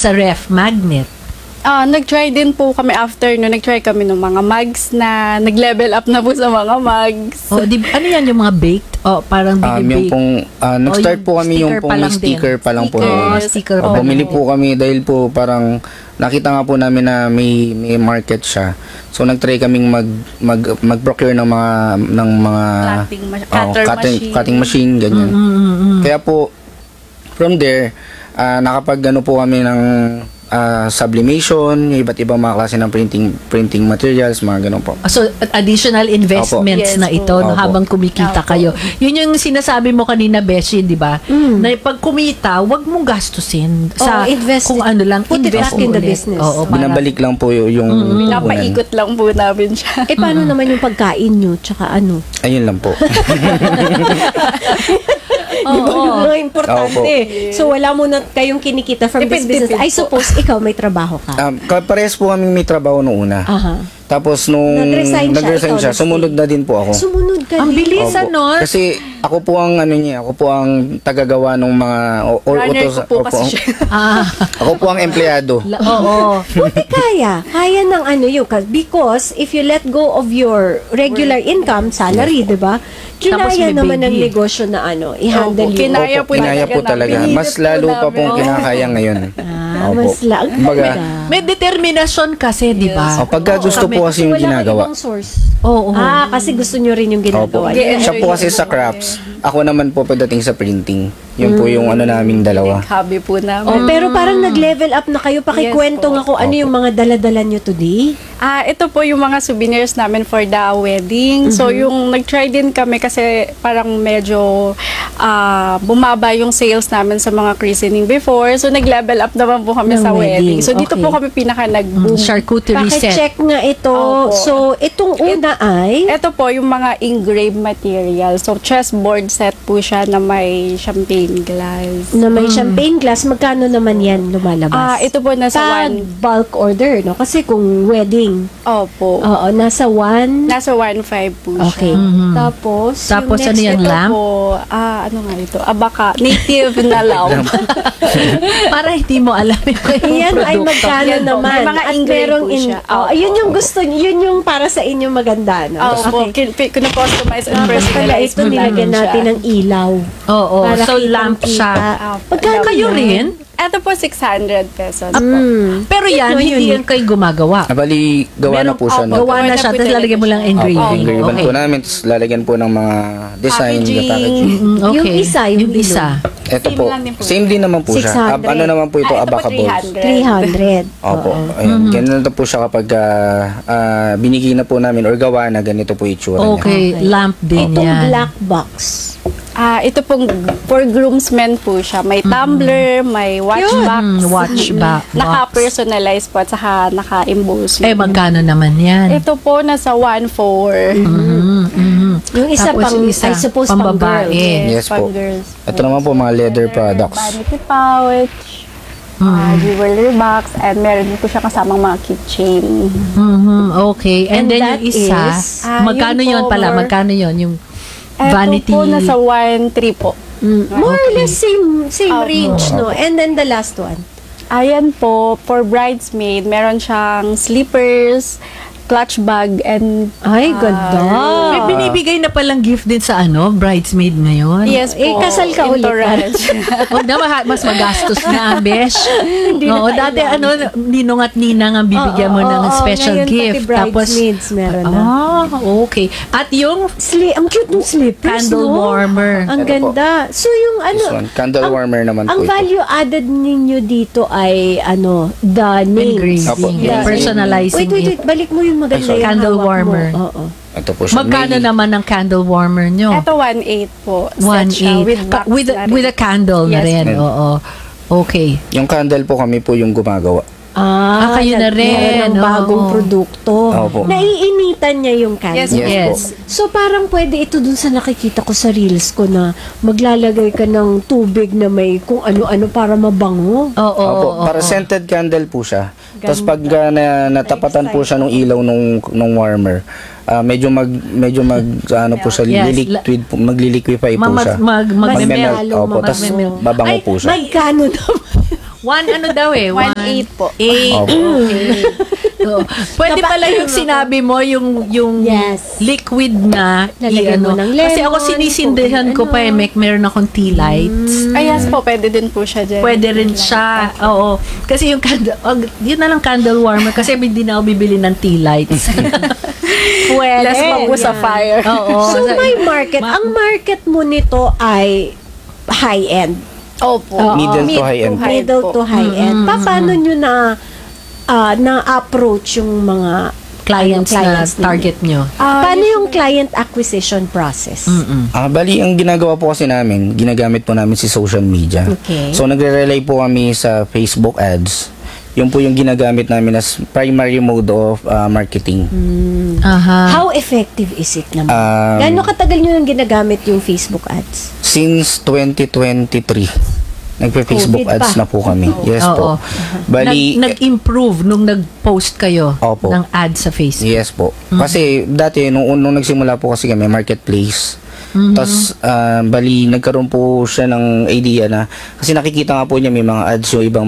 sa ref magnet. Nag-try din po kami after no, nag-try kami ng mga mugs na nag-level up na po sa mga mugs. Ano yan yung mga baked? Parang yung pong, nag-start po kami yung pong sticker pa lang po. Sticker pa bumili po kami dahil po parang nakita nga po namin na may market siya. So nag-try kaming mag-procure ng mga cutting machine ganyan. Kaya po from there nakapag-ano po kami ng sublimation, yung iba't ibang mga klase ng printing materials, mga ganun po. So, additional investments na ito no, habang kumikita kayo. Yun yung sinasabi mo kanina, Beshi, di ba? Na pag kumita, wag mong gastusin sa kung ano lang, put it back in the business. Binabalik lang po yung pinapaikot lang po namin siya. Paano naman yung pagkain nyo, tsaka ano? Ayun lang po. Mga importante. So, wala mo na kayong kinikita from this business. I suppose, ikaw may trabaho ka. Parehas po kami may trabaho noong una. Tapos nung nag-resign siya, sumunod na din po ako. Sumunod ka din? Ang bilis nun. Kasi ako po ang ako po ang tagagawa ng mga ako po ang empleyado. Buti kaya ng yun. Because if you let go of your regular income, salary, di ba? Kinaya naman ng negosyo na i-handle yun. Kinaya po talaga. Mas lalo pa pong kinakaya ngayon. Mas lang. May determinasyon kasi, di ba? Pagka gusto po kasi yung ginagawa. Walang ibang source. Kasi gusto nyo rin yung ginagawa. Siya po kasi sa crafts. Ako naman po pagdating sa printing. Yun po yung naming dalawa. Hobby po namin. Pero parang nag-level up na kayo. Pakikwento nga kung ano yung mga dala-dala nyo today. Ito po yung mga souvenirs namin for the wedding. So, yung nag-try din kami kasi parang medyo bumaba yung sales namin sa mga christening before. So, nag-level up naman po kami sa wedding. So, dito po kami pinaka nag-boom. Charcuterie set. Pakicheck nga ito. So, itong una ay? Ito po yung mga engraved material. So, chessboard set po siya na may champagne glass. Na may champagne glass. Magkano naman yan lumalabas? Ito po nasa bulk order, no? Kasi kung wedding. Opo. Oo, nasa 1? Nasa 1.5 po siya. Okay. Tapos ano yan, lamp? Po, ano nga ito? Abaka. Native na lamp. Para hindi mo alam yan ay magkano naman. May mga engraved po siya. Yun yung gusto niyo. Yun yung para sa inyo maganda, no? Okay. Kina-customize and personalize. Ito nilagyan natin ng ilaw. So, lamp siya. Pagkano kayo rin? Ito po 600 pesos. Pero yan, hindi yan kayo gumagawa. Bali, gawa na po siya. Gawa na siya, tapos lalagyan mo lang engraving. Engraven po namin, tapos lalagyan po ng mga design, packaging. Yung isa. Ito po, same din naman po siya. Ano naman po ito, Abaka balls. 300. Opo. Ayun, ganun na po siya kapag binigay na po namin or gawa na ganito po itsura niya. Okay, lamp din Itong yan. black box. Ito pong for groomsmen po siya. May tumbler, may watch box. Naka-personalize po at saka naka-emboss. Magkano naman yan? Ito po nasa 1.4. Yung isa Tapos pang, isa, I suppose, pang pang babae. girls. Yes po. Ito naman po mga leather products. Vanity pouch, jewelry box, and meron din po siya kasamang mga keychain. Okay. And then yung isa, magkano yun pala? Magkano yun? Yung vanity. Ito po nasa 1.3 po. More or less same range, no? And then the last one. Ayan po, for bridesmaid, meron siyang slippers, clutch bag, and ay, ganda. May binibigay na palang gift din sa bridesmaid ngayon. Yes po. Kasal ka ulit. Huwag na mas magastos na, besh. Oo, dati ninong at ninang ang bibigyan mo ng special gift. Tapos, meron na. Okay. At yung ang cute ng slippers, candle warmer. Ang ganda. So, yung candle warmer naman po ang ito. value added ninyo dito ay, the names. Personalizing Wait, balik mo yung maganda yung candle warmer. Oo. Ito po siya. Magkano naman ang candle warmer nyo? Ito 1.8 po. 1.8. With a candle na rin. Oo. Okay. Yung candle po kami po yung gumagawa. Kayo na rin. Ng bagong produkto. Opo. Naiinitan niya yung candle. Yes. So, parang pwede ito dun sa nakikita ko sa reels ko na maglalagay ka ng tubig na may kung ano-ano para mabango. Opo. Para scented candle po siya. Tapos pag natapatan po siya ng ilaw nung warmer, medyo po siya magliliquify po siya. Mag-melt. Opo. Tapos babango po siya. Magkano naman? Ano daw eh? 1.8 po. 8. Opo. Okay. So, pwede pala yung sinabi mo, yung Yes. liquid na Lalagyan mo ng lemon, Kasi ako sinisindihan ko pa meron akong tea lights. Ay, yes po, pwede din po siya dyan. Pwede rin siya. Oo. Kasi yung candle, yun na lang candle warmer kasi hindi na ako bibili ng tea lights. Pwede. Less mabu sa fire. Oo. So, may market. Ang market mo nito ay high-end. Opo. Middle to high-end po. Middle to high-end. Paano nyo na-approach yung mga clients na ninyo? target nyo. Paano yung client acquisition process? Bali, ang ginagawa po kasi namin, ginagamit po namin si social media. Okay. So, nagre-rely po kami sa Facebook ads. Yun po yung ginagamit namin as primary mode of marketing. Aha. How effective is it naman? Gaano katagal nyo nang ginagamit yung Facebook ads? Since 2023, nagpe-Facebook COVID ads pa. na po kami. Yes po. Oo. Bali, Nag-improve nung nag-post kayo Opo. ng ads sa Facebook. yes po. Kasi dati, nung nagsimula po kasi kami, marketplace. Tapos, bali, nagkaroon po siya ng idea na, kasi nakikita nga po niya may mga ads yung ibang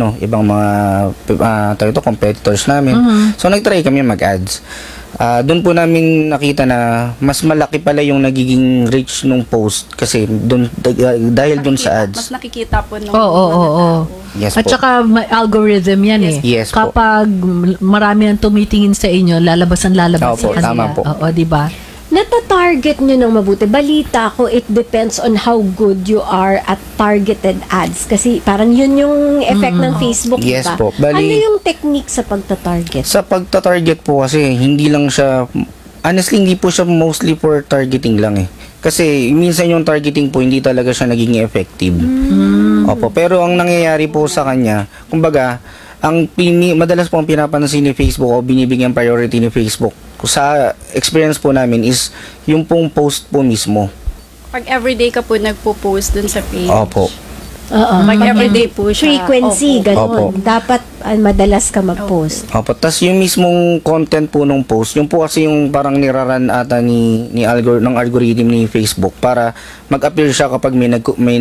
mga competitors namin. So, nag-try kami mag-ads. Doon po namin nakita na mas malaki pala yung nagiging reach nung post kasi dahil doon sa ads. Mas nakikita po nung Oo. Yes At po. saka may algorithm yan eh. Yes po. Kapag marami ang tumitingin sa inyo, lalabas Opo, sa kanila. tama po. Oo, di ba? Nata-target nyo ng mabuti. Balita ko, it depends on how good you are at targeted ads. Kasi parang yun yung effect ng Facebook, Yes diba? po. Bali- ano yung technique sa pagta-target? Sa pagta-target po kasi hindi lang siya, honestly hindi po siya mostly for targeting lang eh. Kasi minsan yung targeting po hindi talaga siya naging effective. Opo, pero ang nangyayari po sa kanya, kumbaga, madalas po ang pinapansin ni Facebook o binibigyan priority ni Facebook sa experience po namin is yung pong post po mismo. Pag everyday ka po nagpo-post dun sa page. Opo. Oo. Pag everyday po siya. Frequency, Opo. gano'n. Opo. Dapat madalas ka mag-post. Opo, tas yung mismong content po nung post, yung po kasi yung parang niraran ata ng algorithm ni Facebook para mag-appear siya kapag may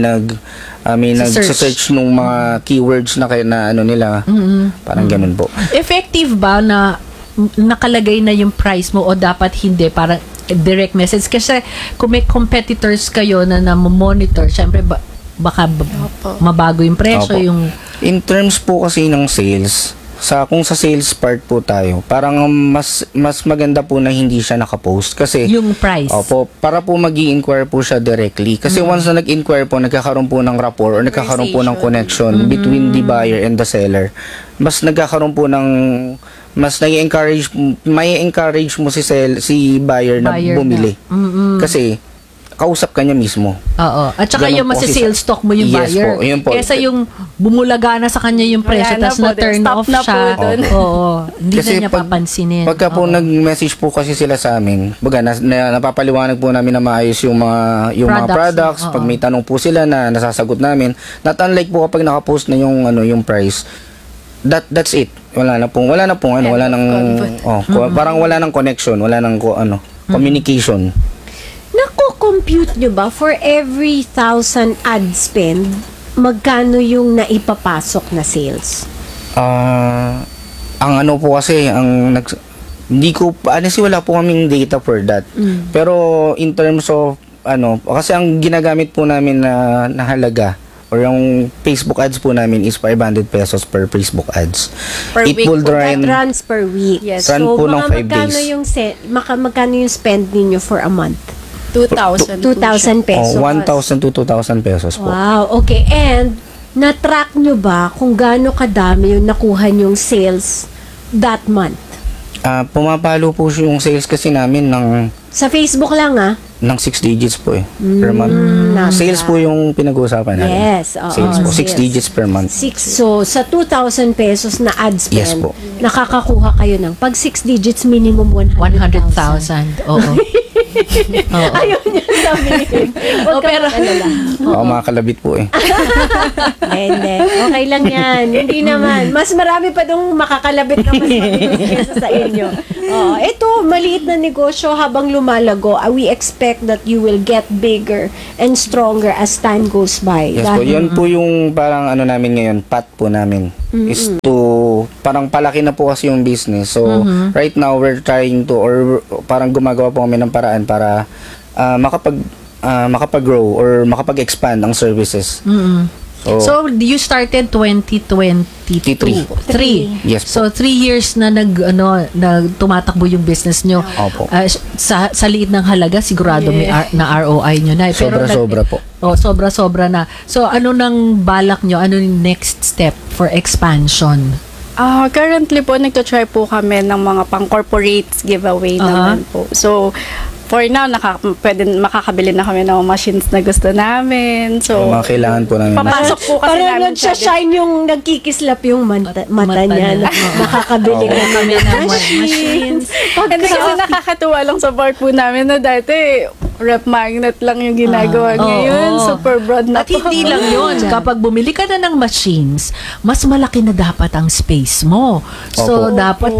nag-search nung mga keywords na ano nila. Parang ganun po. Effective ba na nakalagay na yung price mo o dapat hindi? Parang direct message. Kasi kung may competitors kayo na monitor, syempre baka mabago yung presyo. Opo. Yung In terms po kasi ng sales, kung sa sales part po tayo, parang mas maganda po na hindi siya nakapost kasi yung price. Opo, para po mag-i-inquire po siya directly. Kasi once na nag-inquire po, nagkakaroon po ng rapport or nagkakaroon po ng connection between the buyer and the seller. Mas nagkakaroon po ng mas may encourage mo si buyer na bumili. Kasi kausap ka niya mismo. Oo. At saka Ganun yung po masi-sales stock mo yung Yes buyer. po, yun po. Kesa yung bumulaga na sa kanya yung presyo Wala na tapos po, na-turn stop off na po siya. dun. Oo. Hindi Kasi na niya papansinin. Pagka po Oo. nag-message po kasi sila sa amin, napapaliwanag po namin na maayos yung mga products. Oo. Pag may tanong po sila na nasasagot namin, not unlike po kapag nakapost na yung price, that's it. Wala na pong parang wala nang connection, wala nang communication. Nako-compute nyo ba for every 1,000 ad spend, magkano yung naipapasok na sales? Ang ano po kasi, honestly wala po kaming data for that. Pero in terms of, kasi ang ginagamit po namin na halaga, or yung Facebook ads po namin is 500 pesos per Facebook ads. Per week po. That runs per week. Yes. Run po ng 5 magkano days. magkano yung spend ninyo for a month? 2,000. 2,000 pesos. 1,000 to 2,000 pesos po. Wow, okay. And na-track nyo ba kung gaano kadami yung nakuha nyong sales that month? Pumapalo po yung sales kasi namin Sa Facebook lang ng 6 digits po per month. Sales po yung pinag-uusapan namin. Yes, oo, Sales po, 6 sales. digits per month. So, sa 2,000 pesos na ad spend, Yes po. nakakakuha kayo ng, pag 6 digits, minimum 100,000. 100,000. Oo. Ayaw niya sabihin. Huwag ka pero mag-alala. Ako mga kalabit po eh. Hindi. Okay lang yan. Hindi naman. Mas marami pa dong makakalabit na mas mabilis kesa sa inyo. Ito, maliit na negosyo habang lumalago. We expect that you will get bigger and stronger as time goes by. Yes po, yun po yung parang ano namin ngayon, path po namin. Is to, parang palaki na po kasi yung business. So, right now, we're trying to, or parang gumagawa po kami ng paraan para makapag-grow or makapag-expand ang services. So, you started 2023. 3. Yes po. So, 3 years na tumatakbo yung business nyo. Opo. Sa liit ng halaga, sigurado may na ROI nyo na. Sobra-sobra po. Sobra-sobra na. So, ano nang balak nyo? Ano yung next step for expansion? Currently po, nagtatry po kami ng mga pang-corporate giveaway naman po. So, for now, makakabili na kami ng mga machines na gusto namin. So, Mga kailangan po namin. papasok po kasi Parang namin nagsha-shine yung nagkikislap yung mata niya. niya. Makakabili Oo. ka Kami ng ng machines. And kasi nakakatuwa lang sa part po namin na dati, rep magnet lang yung ginagawa ngayon. oo. Super broad na At hindi lang yun. Kapag bumili ka na ng machines, mas malaki na dapat ang space mo. So, Opo. dapat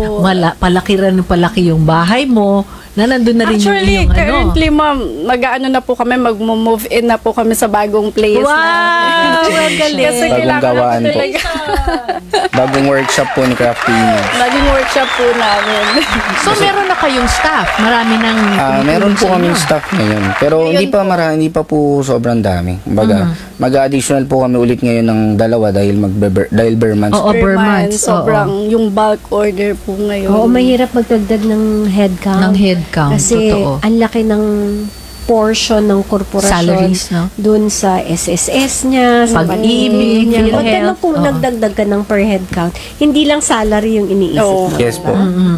palaki yung bahay mo na nandun na rin Actually, yung currently, ma'am, mag-ano na po kami, mag-move in na po kami sa bagong place. Wow! Ang galing. Kasi Bagong kailangan na gawaan po po. talaga. Bagong workshop po ni Crafty Image. Bagong workshop po namin. So, meron na kayong staff. Marami nang Meron po sa kaming inyo. staff ngayon. Pero hindi pa po sobrang dami. Kumbaga, mag-additional po kami ulit ngayon ng 2 dahil bare months. Oo, Per per month, month. sobrang yung bulk order po ngayon. Oo, mahirap magdagdag ng headcount. Ng headcount, Kasi totoo. ang laki ng portion ng korporasyon Salaries, no? dun sa SSS niya, sa Pag-ibig, niya. Pagka PhilHealth, kung oo. nagdagdag ka ng per head count, hindi lang salary yung iniisip Oo. mo. Yes po.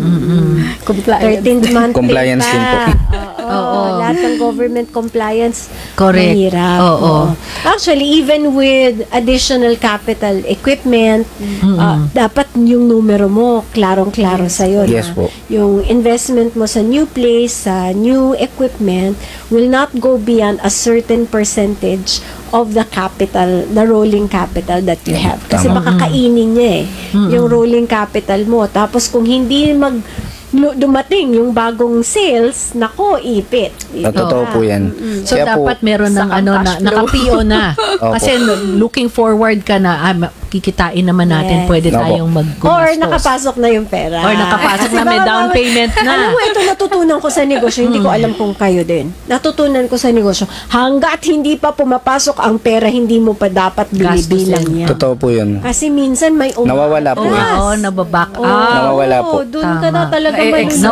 13th month Compliance pay din po. Oo. Lahat ng government compliance. Correct. Mahirap. Oo. Actually, even with additional capital equipment, dapat yung numero mo, klarong-klaro sa'yo. Yes na po. yung investment mo sa new place, sa new equipment, will not go beyond a certain percentage of the capital, the rolling capital that you have. Kasi Tama. baka kainin niya yung rolling capital mo. Tapos kung hindi dumating yung bagong sales, nako, ipit. Totoo po yan. So, Kaya po, dapat meron ng Sakang cash flow. naka-PO na. Opo. Kasi looking forward ka na, kikitain naman natin, Yes. pwede Opo. tayong Or maggumastos. nakapasok na yung pera. Or nakapasok na, may down payment na. Alam mo, ito natutunan ko sa negosyo. Hindi ko alam kung kayo din. Natutunan ko sa negosyo. Hanggat hindi pa pumapasok ang pera, hindi mo pa dapat binibilang Gastusin. yan. totoo po yun. Kasi minsan may Nawawala po. Oo, nababack Oo, up. Nawawala po. Doon ka na Tama. talaga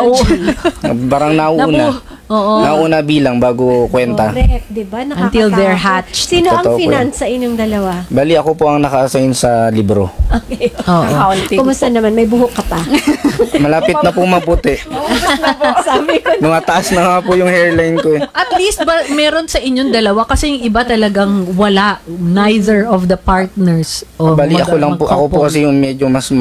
Parang nauuna. Oo. Nauna bilang bago kwenta. Correct, di ba? Until they're Nakakatakot. hatched. Sino ang Totoo po finance sa inyong dalawa? Bali, ako po ang naka-assign sa libro. Okay. Oo. Accounting. Kumusta naman? May buhok ka pa? Malapit na po maputi. Sabi ko, Mga taas na nga po yung hairline ko eh. At least meron sa inyong dalawa kasi yung iba talagang wala, neither of the partners. O Bali, ako lang po. Ako po mag-couple. kasi yung medyo mas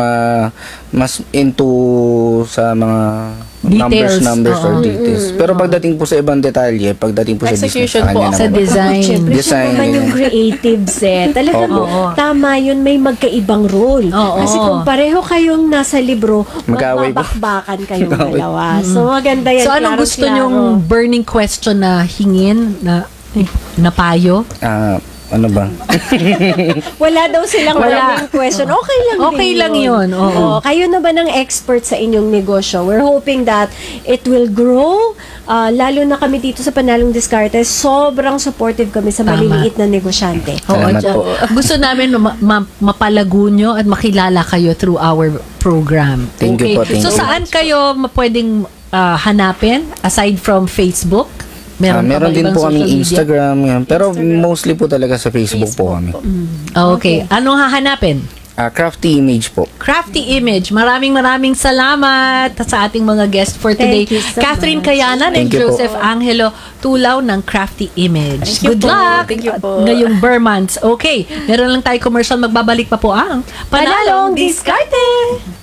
into sa mga Details. numbers or Oo. details. Pero pagdating po sa ibang detalye, pagdating po sa business, Execution sa kanya po. naman. Sa design. Siyempre, Design, siya naman yung ganyan. creatives Talagang Opo. tama yun, may magkaibang role. Oo. Kasi kung pareho kayong nasa libro, Mag-away po. magbabakbakan kayong Mag-away. dalawa. So, maganda yan. So, anong gusto klaro-klaro. nyong burning question na hingin, na payo? Ano ba? Wala daw silang Wala. maraming question. Okay lang Okay din lang yun, oo. Kayo na ba ng expert sa inyong negosyo? We're hoping that it will grow. Lalo na kami dito sa Panalong Diskarte, sobrang supportive kami sa Tama. maliliit na negosyante. Oo, Salamat dyan. po. Gusto namin mapalago nyo at makilala kayo through our program. Thank you po, thank So, you. saan kayo pwedeng hanapin aside from Facebook? Meron pa Meron ba din ibang po kaming social media? Instagram. Yan. Pero mostly po talaga sa Facebook po kami. Okay. Anong hahanapin? Crafty Image po. Crafty Image. Maraming salamat sa ating mga guest for today. Thank you so Catherine much. Cayanan and Thank you po. Joseph Angelo Tulaw ng Crafty Image. Thank you Good po. luck! Thank you po. Ngayong Burr months. Okay. Meron lang tayo commercial. Magbabalik pa po ang Panalong Diskarte!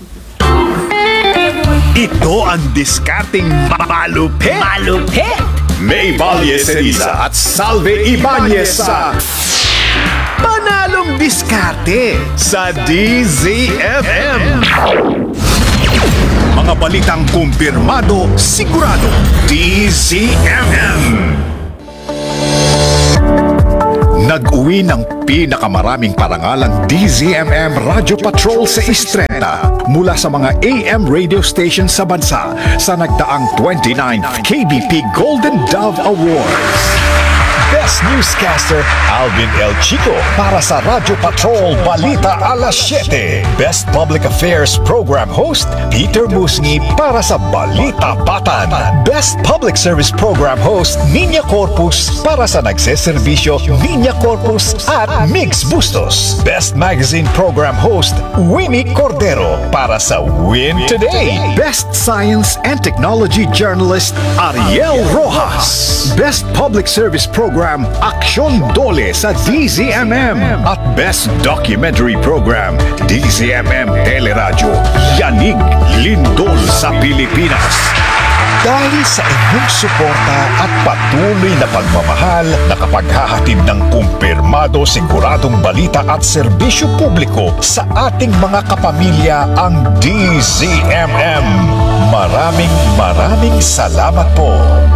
Ito ang diskarting malupit. May Valle Ceriza at Salve Ibanez sa Panalong Diskarte sa DZFM. Mga balitang kumpirmado, sigurado, DZFM. Nag-uwi ng pinakamaraming parangalang DZMM Radio Patrol sa Istreta mula sa mga AM radio stations sa bansa sa nagdaang 29 KBP Golden Dove Awards. Best Newscaster, Alvin L. Chico para sa Radio Patrol Balita Alas 7. Best Public Affairs Program Host, Peter Musni para sa Balita Batan. Best Public Service Program Host, Niña Corpus para sa Nagseservisyo, Niña Corpus at Mix Bustos. Best Magazine Program Host, Winnie Cordero para sa Win Today. Best Science and Technology Journalist, Ariel Rojas. Best Public Service Program Aksyon Dole sa DZMM at Best Documentary Program DZMM Teleradyo Yanig Lindol sa Pilipinas. Dahil sa inyong suporta at patuloy na pagmamahal, nakapaghahatid ng kumpirmado, siguradong balita at serbisyo publiko sa ating mga kapamilya ang DZMM. Maraming salamat po.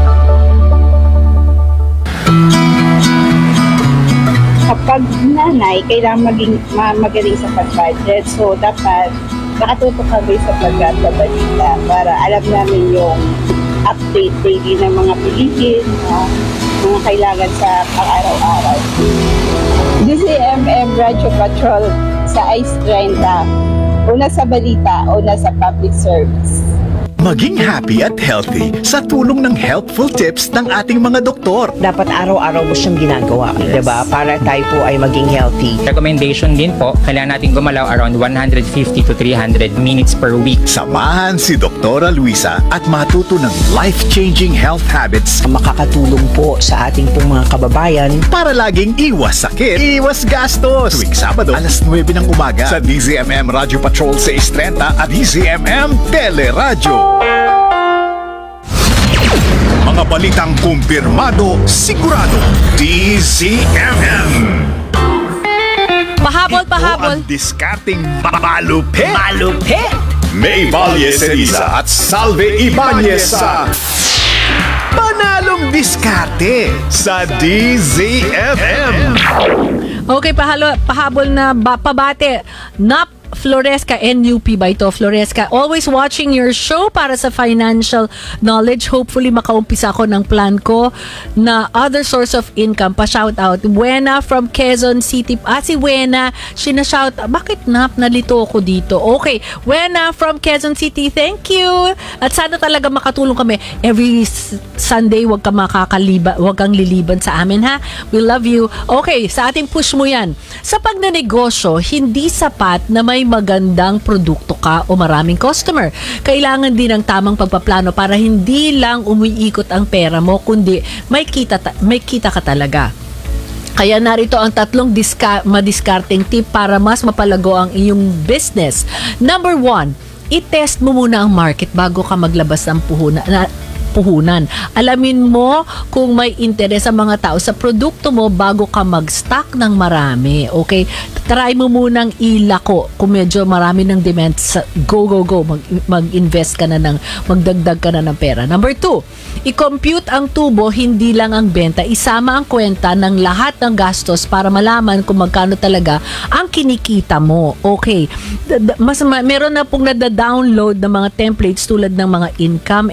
Kapag nanay, kailangan magaling sa pag-budget. So, dapat nakatutok kami sa pagkabalita para alam namin yung update daily ng mga bilihin, mga kailangan sa pang-araw-araw. DZMM Radio Patrol sa Ice 30. Una sa balita, una sa public service. Maging happy at healthy sa tulong ng helpful tips ng ating mga doktor. Dapat araw-araw mo siyang ginagawa, Yes. diba? Para tayo po ay maging healthy. Recommendation din po, kailangan natin gumalaw around 150 to 300 minutes per week. Samahan si Doktora Luisa at matuto ng life-changing health habits Makakatulong po sa ating pong mga kababayan. para laging iwas sakit, iwas gastos. Tuwing Sabado, alas 9 ng umaga sa DZMM Radio Patrol sa Istrenta at DZMM Teleradyo. Mga balitang kumpirmado, sigurado, DZMM. Pahabol. Ito ang diskarting malupit. Malupit! May Valle Ceriza at Salve Ibanez sa Panalong Diskarte sa DZFM. Okay, pahabol na pabate. Nap Floresca, NUP ba ito? Floresca, always watching your show para sa financial knowledge. Hopefully, makaumpisa ako ng plan ko na other source of income. Pa-shout out. Wena from Quezon City. Si Wena, sinashout. Bakit nalito ako dito? Okay, Wena from Quezon City, thank you. At sana talaga makatulong kami. Every Sunday, wag kang liliban sa amin, ha? We love you. Okay, sa ating push mo yan. Sa pagnanegosyo, hindi sapat na may magandang produkto ka o maraming customer. Kailangan din ng tamang pagpaplano para hindi lang umiikot ang pera mo, kundi may kita ka talaga. Kaya narito ang 3 madiskarteng tip para mas mapalago ang iyong business. Number 1, i-test mo muna ang market bago ka maglabas ng puhunan. Alamin mo kung may interes ang mga tao sa produkto mo bago ka mag-stock ng marami. Okay? Try mo munang ilako kung medyo marami ng demand. Go. Mag-invest ka na magdagdag ka na ng pera. Number 2, i-compute ang tubo, hindi lang ang benta. Isama ang kwenta ng lahat ng gastos para malaman kung magkano talaga ang kinikita mo. Okay. Meron na pong nada-download ng mga templates tulad ng mga income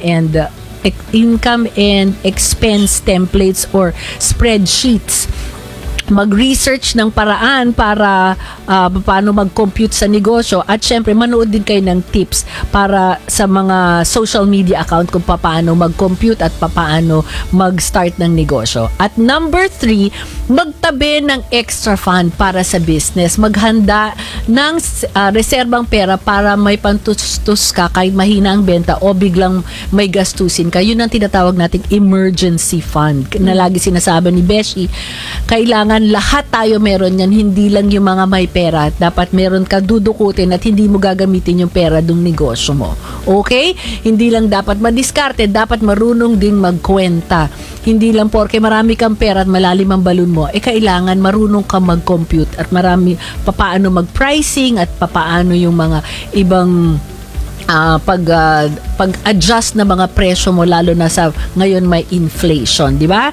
and expense templates or spreadsheets. Mag-research ng paraan para paano mag-compute sa negosyo at syempre manood din kayo ng tips para sa mga social media account kung paano mag-compute at paano mag-start ng negosyo. At number 3, magtabi ng extra fund para sa business. Maghanda ng reserbang pera para may pantustos ka kahit mahina ang benta o biglang may gastusin ka. Yun ang tinatawag nating emergency fund na lagi sinasabi ni Beshi. Kailangan lahat tayo meron yan, hindi lang yung mga may pera. Dapat meron ka dudukutin at hindi mo gagamitin yung pera ng negosyo mo. Okay? Hindi lang dapat madiskarte, dapat marunong ding magkwenta. Hindi lang porke marami kang pera at malalim ang balon mo, kailangan marunong ka mag-compute at papaano mag-pricing at papaano yung mga ibang pag-adjust na mga presyo mo, lalo na sa ngayon may inflation, di ba?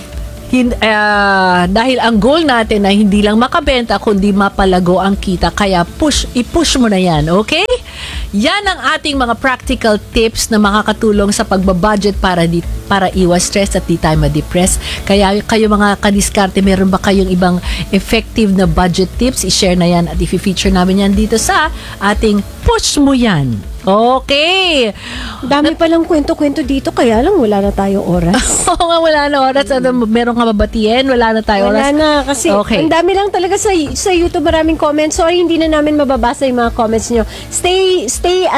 Dahil ang goal natin ay hindi lang makabenta kundi mapalago ang kita, kaya i-push mo na yan, okay? Yan ang ating mga practical tips na makakatulong sa pagbabudget para iwas stress at di tayo ma-depress. Kaya kayo mga kadiskarte, meron ba kayong ibang effective na budget tips? I-share na yan at i-feature namin yan dito sa ating Push Mo Yan. Okay. Dami palang kwento-kwento dito, kaya lang wala na tayong oras. Oo nga, wala na oras. Meron nga babatiin, wala na tayo oras. Wala na, kasi ang dami lang talaga sa YouTube, maraming comments. Sorry, hindi na namin mababasa yung mga comments nyo. Stay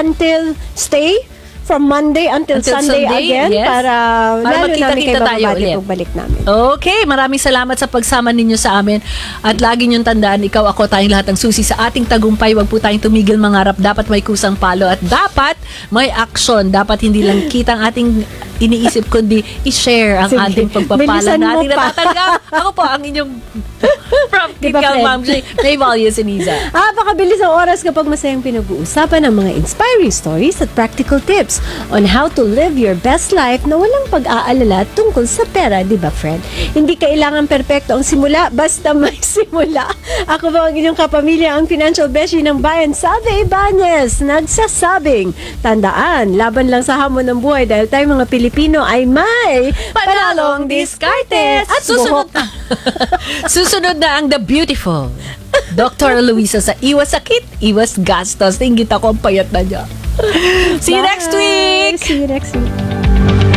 from Monday until Sunday again, yes. para lalo namin kayo tayo mababalik ulit. pagbalik namin. Okay, maraming salamat sa pagsama ninyo sa amin. At lagi niyong tandaan, ikaw, ako, tayong lahat ang susi sa ating tagumpay. Huwag po tayong tumigil mangarap. Dapat may kusang palo at dapat may action. Dapat hindi lang kita ang ating iniisip, kundi i-share ang ating pagpapala bilisan mo natin pa. natatanggap. Ako po, ang inyong Diba, practical friend? ma'am, May Value Siniza. Pakabilis ang oras kapag masayang pinag-uusapan ng mga inspiring stories at practical tips on how to live your best life na walang pag-aalala tungkol sa pera, di ba, friend? Hindi kailangan perpekto ang simula, basta may simula. Ako po ang inyong kapamilya, ang financial beshi ng bayan, Salve Ibanez, nagsasabing, tandaan, laban lang sa hamon ng buhay dahil tayo mga Pilipino ay may Panalong diskartes! at Susunod buhok. na. Susunod na ang The Beautiful Dr. Luisa sa iwas sakit, iwas gastos. Tinggit ako, ang payat na niya. See you next week! See you next week.